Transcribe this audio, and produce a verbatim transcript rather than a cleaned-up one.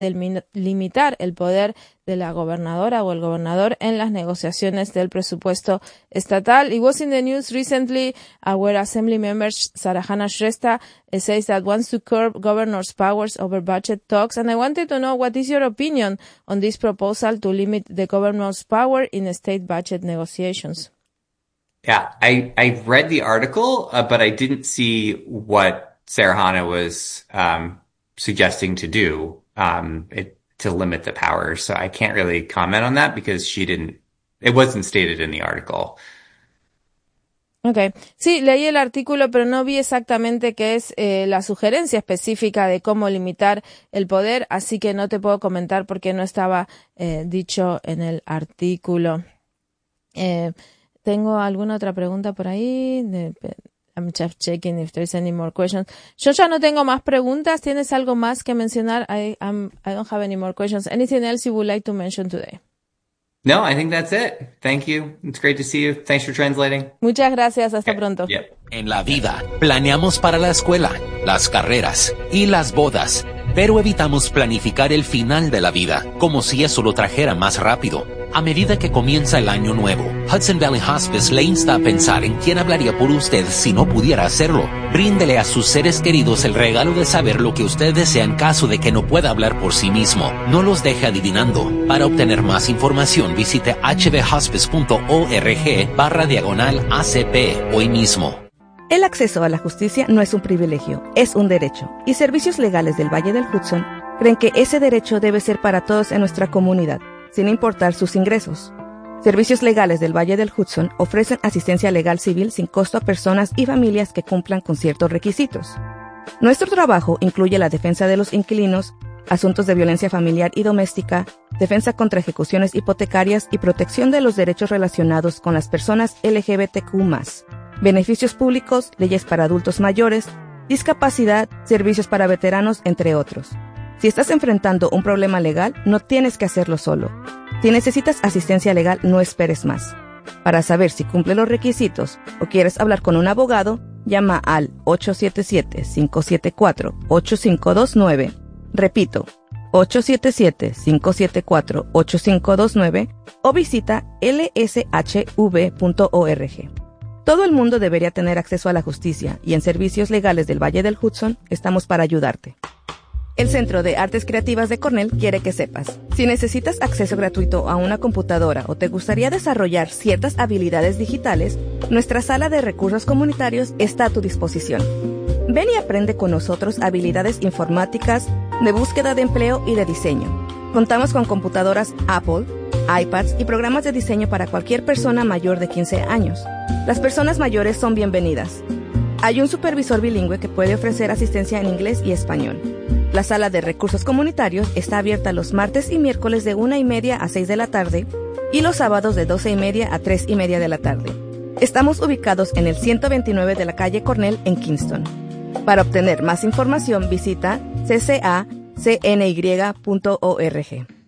de limitar el poder de la gobernadora o el gobernador en las negociaciones del presupuesto estatal. It was in the news recently uh, where Assembly member Sarahana Shrestha uh, says that wants to curb governor's powers over budget talks. And I wanted to know, what is your opinion on this proposal to limit the governor's power in state budget negotiations? Yeah, I, I read the article, uh, but I didn't see what Sarahana was um, suggesting to do. Um, it, to limit the powers. So I can't really comment on that because she didn't, it wasn't stated in the article. Okay. Sí, leí el artículo, pero no vi exactamente qué es eh, la sugerencia específica de cómo limitar el poder, así que no te puedo comentar porque no estaba eh, dicho en el artículo. Eh, ¿Tengo alguna otra pregunta por ahí? De, I'm just checking if there's any more questions. Yo ya no tengo más preguntas. ¿Tienes algo más que mencionar? I, I'm, I don't have any more questions. Anything else you would like to mention today? No, I think that's it. Thank you. It's great to see you. Thanks for translating. Muchas gracias. Hasta pronto. Yep. En la vida, planeamos para la escuela, las carreras y las bodas, pero evitamos planificar el final de la vida, como si eso lo trajera más rápido. A medida que comienza el año nuevo, Hudson Valley Hospice le insta a pensar en quién hablaría por usted si no pudiera hacerlo. Bríndele a sus seres queridos el regalo de saber lo que usted desea en caso de que no pueda hablar por sí mismo. No los deje adivinando. Para obtener más información, visite hbhospice.org barra diagonal ACP hoy mismo. El acceso a la justicia no es un privilegio, es un derecho. Y Servicios Legales del Valle del Hudson creen que ese derecho debe ser para todos en nuestra comunidad, sin importar sus ingresos. Servicios Legales del Valle del Hudson ofrecen asistencia legal civil sin costo a personas y familias que cumplan con ciertos requisitos. Nuestro trabajo incluye la defensa de los inquilinos, asuntos de violencia familiar y doméstica, defensa contra ejecuciones hipotecarias y protección de los derechos relacionados con las personas L G B T Q más, beneficios públicos, leyes para adultos mayores, discapacidad, servicios para veteranos, entre otros. Si estás enfrentando un problema legal, no tienes que hacerlo solo. Si necesitas asistencia legal, no esperes más. Para saber si cumple los requisitos o quieres hablar con un abogado, llama al ocho siete siete, cinco siete cuatro, ocho cinco dos nueve. Repito, ocho siete siete, cinco siete cuatro, ocho cinco dos nueve o visita l s h v punto org. Todo el mundo debería tener acceso a la justicia y en Servicios Legales del Valle del Hudson estamos para ayudarte. El Centro de Artes Creativas de Cornell quiere que sepas, si necesitas acceso gratuito a una computadora o te gustaría desarrollar ciertas habilidades digitales, nuestra sala de recursos comunitarios está a tu disposición. Ven y aprende con nosotros habilidades informáticas, de búsqueda de empleo y de diseño. Contamos con computadoras Apple, iPads y programas de diseño para cualquier persona mayor de quince años. Las personas mayores son bienvenidas. Hay un supervisor bilingüe que puede ofrecer asistencia en inglés y español. La sala de recursos comunitarios está abierta los martes y miércoles de una y media a seis de la tarde y los sábados de doce y media a tres y media de la tarde. Estamos ubicados en el ciento veintinueve de la calle Cornell en Kingston. Para obtener más información visita c c a c n y punto org.